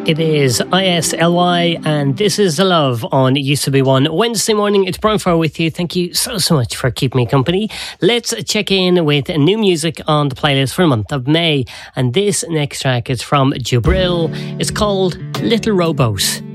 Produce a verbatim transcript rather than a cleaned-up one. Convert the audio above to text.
It is I S L Y and This Is The Love on Used To Be One. Wednesday morning, it's Brian Farr with you. Thank you so, so much for keeping me company. Let's check in with new music on the playlist for the month of May. And this next track is from Jubril. It's called Little Rowboat.